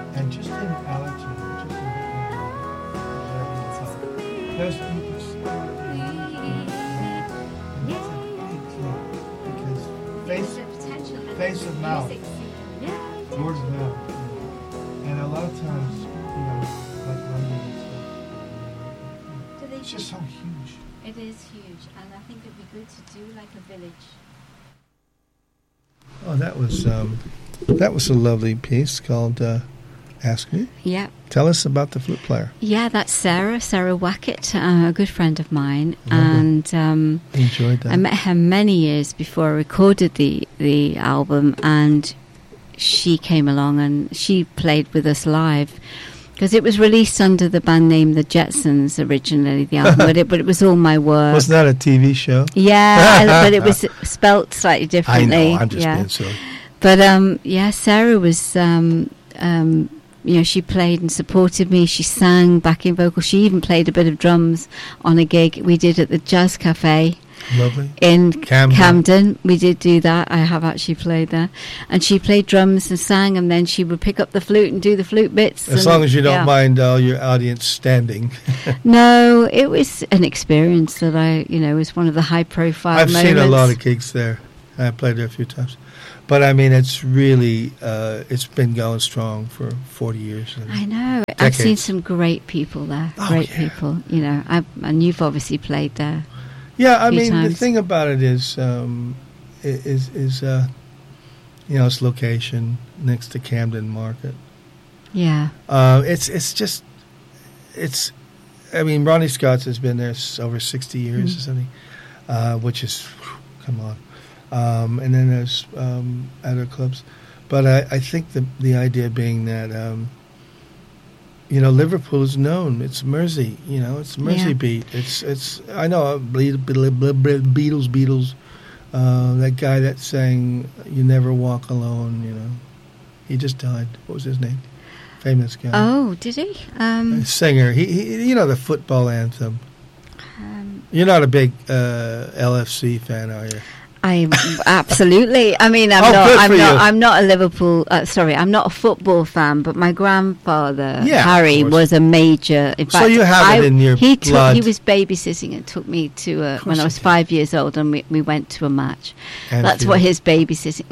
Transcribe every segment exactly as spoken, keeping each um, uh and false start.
And just in Allerton, just in the there's you can see because face, face of mouth, word of mouth, and a lot of times, you know, like London and stuff, it's just so huge. It is huge, and I think it'd be good to do like a village. Oh, that was um, that was a lovely piece called uh, "Ask Me." Yeah. Tell us about the flute player. Yeah, that's Sarah, Sarah Wackett, uh, a good friend of mine, lovely. and um, enjoyed that. I met her many years before I recorded the the album, and she came along and she played with us live. Because it was released under the band name The Jetsons originally, the album, but, it, but it was all my work. Wasn't that a T V show? Yeah, but it was spelt slightly differently. I know, I'm just yeah. being silly. But um, yeah, Sarah was, um, um, you know, she played and supported me. She sang backing vocals. She even played a bit of drums on a gig we did at the Jazz Cafe. Lovely. In Camden. Camden. We did do that. I have actually played there. And she played drums and sang, and then she would pick up the flute and do the flute bits. As and, long as you don't yeah. mind all uh, your audience standing. No, it was an experience that I, you know, was one of the high-profile I've moments. seen a lot of gigs there. I played there a few times. But, I mean, it's really, uh, it's been going strong for forty years. I know. Decades. I've seen some great people there. Oh, great yeah. people, you know. I, and you've obviously played there. Yeah, I mean, times. the thing about it is, um, is, is uh, you know, its location next to Camden Market. Yeah. Uh, it's it's just, it's, I mean, Ronnie Scott's has been there s- over sixty years Mm. or something, uh, which is, whew, come on. Um, and then there's um, other clubs. But I, I think the the idea being that, um, you know, Liverpool is known. It's Mersey, you know, it's Mersey Yeah. beat. It's, it's I know, uh, Ble- Ble- Ble- Ble- Beatles, Beatles, uh, that guy that sang You Never Walk Alone, you know. He just died. What was his name? Famous guy. Oh, did he? Um, A singer. He, he, you know, the football anthem. um, You're not a big uh, L F C fan, are you? I absolutely. I mean, I'm Oh, not. good I'm for not. you. I'm not a Liverpool. Uh, sorry, I'm not a football fan. But my grandfather, Yeah, of Harry, course. was a major. In So fact, you have I, it in your he took, blood. He was babysitting and took me to a, Of course when I he was did. five years old, and we, we went to a match. And That's you- what his babysitting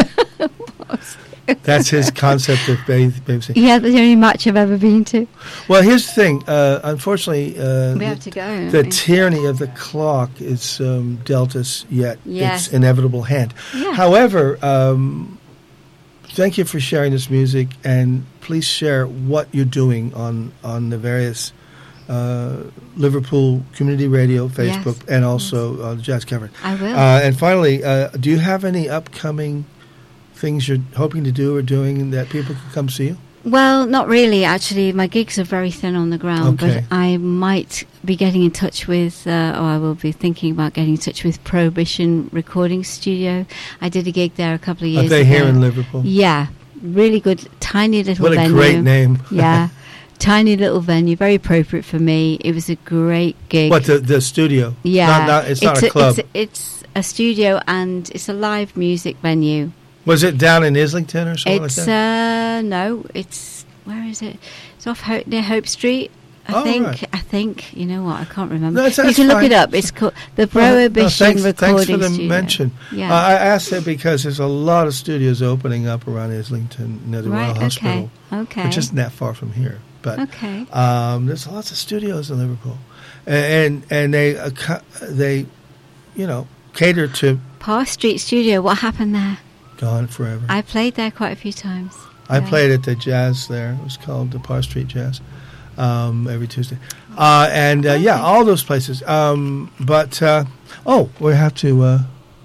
was. That's his concept of baby, babysitting. Yeah, that's the only match I've ever been to. Well, here's the thing. Uh, unfortunately, uh, We have to go. don't the we? tyranny of the clock is um, dealt us yet Yes. its inevitable hand. Yeah. However, um, thank you for sharing this music, and please share what you're doing on, on the various uh, Liverpool Community Radio, Facebook, Yes. and also uh, Jazz Cavern. I will. Uh, and finally, uh, do you have any upcoming things you're hoping to do or doing that people can come see you? Well, not really, actually. My gigs are very thin on the ground, Okay. but I might be getting in touch with, uh, or I will be thinking about getting in touch with Prohibition Recording Studio. I did a gig there a couple of Are years they ago. here in Liverpool? Yeah, really good, tiny little What a venue. great name. Yeah, tiny little venue, very appropriate for me. It was a great gig. What, the, the studio? Yeah. Not, not, it's, not a club. It's a, it's a studio, and it's a live music venue. Was it down in Islington or something It's like that? uh no, it's where is it? It's off Ho- near Hope Street. I Oh, think. right. I think. You know what? I can't remember. No, it's- you that's can look fine. it up. It's called the Well, no, Prohibition thanks, Recording thanks for the Studio. mention. Yeah. Uh, I asked that because there's a lot of studios opening up around Islington near the right. Royal Okay. Hospital, Okay. which isn't that far from here. But okay. um, there's lots of studios in Liverpool, and and, and they uh, cu- they, you know, cater to Parr Street Studio. What happened there? Gone Forever. I played there quite a few times. I Yeah. played at the Jazz there. It was called the Parr Street Jazz um, every Tuesday. Uh, and, uh, yeah, Okay. all those places. Um, but, uh, oh, we have to uh,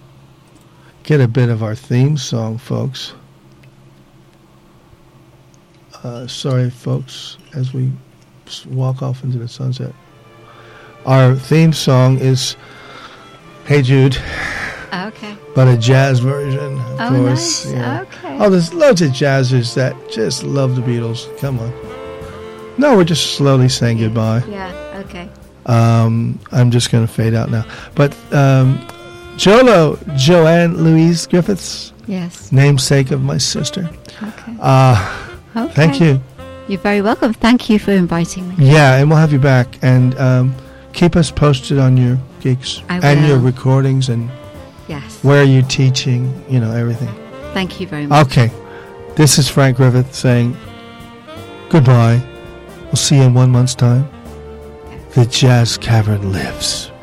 get a bit of our theme song, folks. Uh, sorry, folks, as we s- walk off into the sunset. Our theme song is Hey Jude, Okay. but a jazz version, of Oh, course. nice. yeah. Okay. Oh, there's loads of jazzers that just love the Beatles. Come on. No, we're just slowly saying goodbye. Yeah. Okay. Um, I'm just going to fade out now. But um, Jolo, Joanne Louise Griffiths, Yes. namesake of my sister, Okay. uh, Okay. Thank you. You're very welcome. Thank you for inviting me. Yeah, and we'll have you back. And um, keep us posted on your gigs I and will. your recordings and Yes. where you're teaching, you know, everything. Thank you very much. Okay. This is Frank Griffith saying goodbye. We'll see you in one month's time. The Jazz Cavern lives.